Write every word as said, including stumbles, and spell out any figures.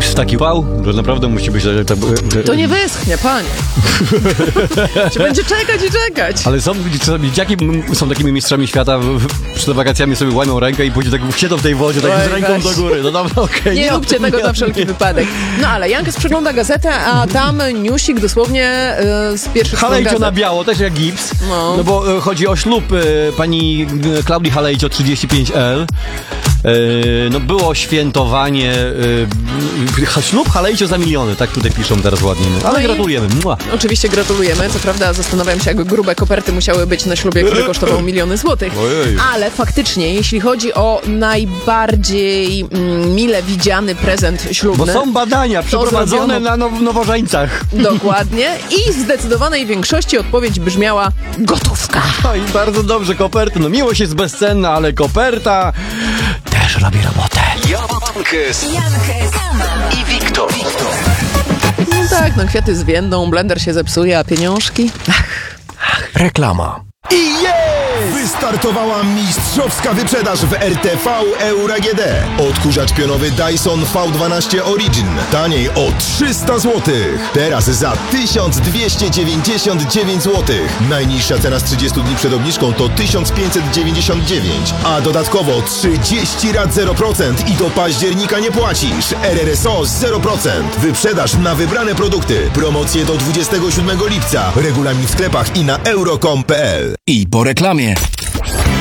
gips taki wał, że naprawdę musi być... Że to, że... to nie wyschnie, panie. Czy będzie czekać i czekać. Ale są, dzieciaki są takimi mistrzami świata, przed wakacjami sobie łamią rękę i później tak siedzą w tej wodzie, tak Oj, z ręką weź. do góry. No dobra, okej. Okay, nie, nie róbcie tego na wszelki wypadek. No ale Jankes przegląda gazetę, a tam newsik dosłownie y, z pierwszych stron Halejcio gazet. na biało, też jak gips. No, no bo y, chodzi o ślub y, pani y, Klaudii Halejcio trzydzieści pięć L. Yy, no było świętowanie yy, ślub Halejcio za miliony, tak tutaj piszą teraz ładnie, ale no gratulujemy. Mua. Oczywiście gratulujemy, co prawda zastanawiam się, jak grube koperty musiały być na ślubie, który kosztował miliony złotych. Ojej. Ale faktycznie, jeśli chodzi o najbardziej mm, mile widziany prezent ślubny, bo są badania przeprowadzone zrobiono... na now- nowożeńcach. Dokładnie. I w zdecydowanej większości odpowiedź brzmiała gotówka. No i bardzo dobrze, koperty. No miłość jest bezcenna, ale koperta też robi robotę. Jankes i Wiktor. No tak, no kwiaty zwiędą, blender się zepsuje, a pieniążki? Reklama. I jest! Wystartowała mistrzowska wyprzedaż w R T V Euro A G D. Odkurzacz pionowy Dyson V dwanaście Origin. Taniej o trzysta złotych. Teraz za tysiąc dwieście dziewięćdziesiąt dziewięć złotych. Najniższa cena z trzydziestu dni przed obniżką to tysiąc pięćset dziewięćdziesiąt dziewięć. A dodatkowo trzydzieści rat zero procent i do października nie płacisz. R R S O zero procent. Wyprzedaż na wybrane produkty. Promocje do dwudziestego siódmego lipca. Regulamin w sklepach i na euro kropka com kropka p l. I po reklamie.